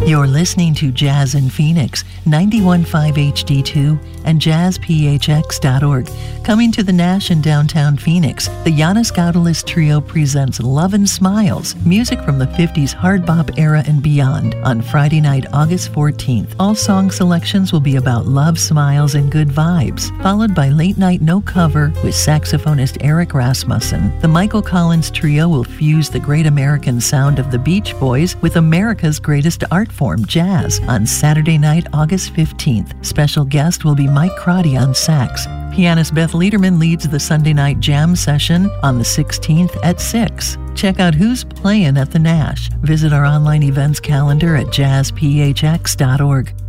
You're listening to Jazz in Phoenix, 91.5 HD2 and jazzphx.org. Coming to the Nash in downtown Phoenix, the Janis Gaudelis Trio presents Love and Smiles, music from the 50s hard bop era and beyond, on Friday night, August 14th. All song selections will be about love, smiles, and good vibes, followed by Late Night No Cover with saxophonist Eric Rasmussen. The Michael Collins Trio will fuse the great American sound of the Beach Boys with America's greatest art form, jazz, on Saturday night, August 15th. Special guest will be Mike Crotty on sax. Pianist Beth Lederman leads the Sunday night jam session on the 16th at 6. Check out who's playing at the Nash. Visit our online events calendar at jazzphx.org.